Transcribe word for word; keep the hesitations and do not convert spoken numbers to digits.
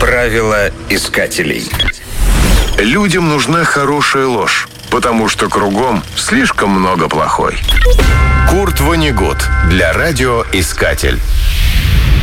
Правила искателей. Людям нужна хорошая ложь, потому что кругом слишком много плохой. Курт Воннегут для радиоискатель.